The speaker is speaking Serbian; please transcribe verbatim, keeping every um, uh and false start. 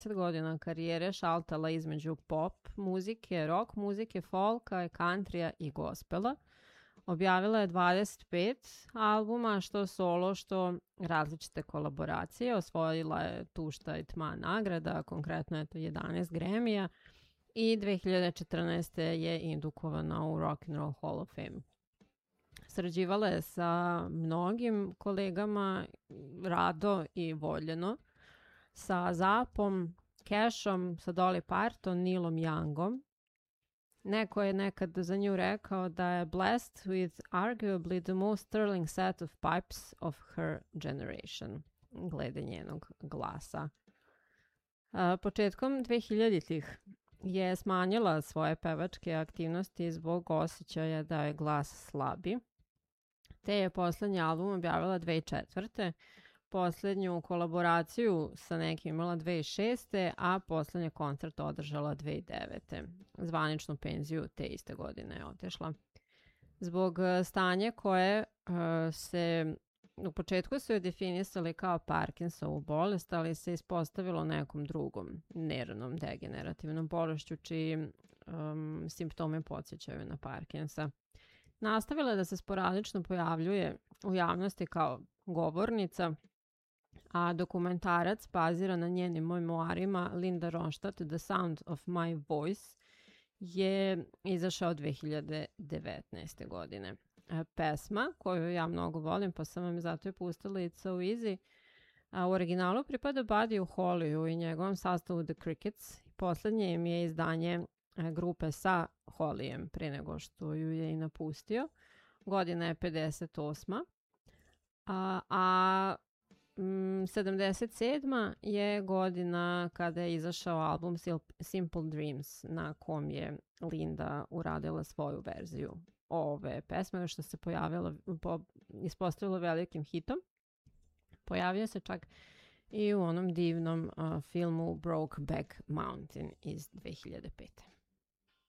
godina karijere šaltala između pop muzike, rock muzike, folka, countrya i gospela. Objavila je dvadeset pet albuma, što solo, što različite kolaboracije. Osvojila je Tušta i Tma nagrada, konkretno je to jedanaest Grammy-a i dve hiljade četrnaeste. je indukovana u Rock and Roll Hall of Fame. Sarađivala je sa mnogim kolegama rado i voljeno, sa Zapom, Cashom, sa Dolly Parton, Neilom Youngom. Neko je nekad za nju rekao da je blessed with arguably the most sterling set of pipes of her generation, glede njenog glasa. A, početkom dve hiljaditih je smanjila svoje pevačke aktivnosti zbog osjećaja da je glas slabi, te je poslednji album objavila dve hiljade četvrte. Poslednju kolaboraciju sa nekim imala dve hiljade šeste. a poslednji koncert održala dve hiljade devete. Zvaničnu penziju te iste godine je otišla. Zbog stanja koje uh, se u početku su je definisali kao Parkinsovu bolest, ali se ispostavilo nekom drugom nervnom degenerativnom bolešću čiji um, simptome podsjećaju na Parkinsa. Nastavila je da se sporadično pojavljuje u javnosti kao govornica, a dokumentarac bazira na njenim memoarima Linda Ronstadt, The Sound of My Voice, je izašao dve hiljade devetnaeste. godine. Pesma, koju ja mnogo volim, pa sam vam zato je pustila It's So Easy, a u originalu pripada Buddy Hollyu i njegovom sastavu The Crickets. Poslednje im je izdanje grupe sa Hollyem pre nego što ju je i napustio. Godina je pedeset osma. A, a sedamdeset sedma. je godina kada je izašao album Simple Dreams, na kom je Linda uradila svoju verziju ove pesme, što se pojavilo, po, ispostavilo velikim hitom. Pojavio se čak i u onom divnom uh, filmu Brokeback Mountain iz dve hiljade pete.